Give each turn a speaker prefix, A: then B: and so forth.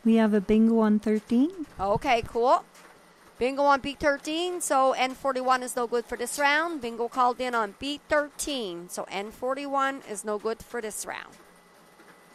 A: We have a bingo on 13.
B: Okay, cool. Bingo on beat 13, so N41 is no good for this round. Bingo called in on beat 13, so N41 is no good for this round.